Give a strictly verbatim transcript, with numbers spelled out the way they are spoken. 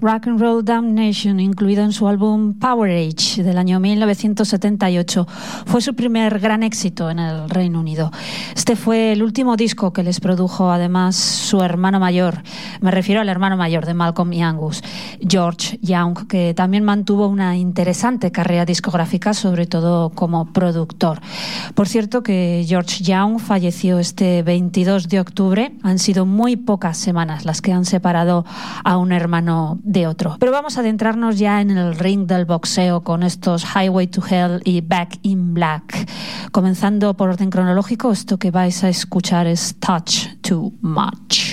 Rock and Roll Damnation, incluido en su álbum Power Age del año mil novecientos setenta y ocho. Fue su primer gran éxito en el Reino Unido. Este fue el último disco que les produjo además su hermano mayor. Me refiero al hermano mayor de Malcolm y Angus, George Young, que también mantuvo una interesante carrera discográfica, sobre todo como productor. Por cierto que George Young falleció este veintidós de octubre. Han sido muy pocas semanas las que han separado a un hermano de otro. Pero vamos a adentrarnos ya en el ring del boxeo con estos Highway to Hell y Back in Black. Comenzando por orden cronológico, esto que vais a escuchar es Touch Too Much.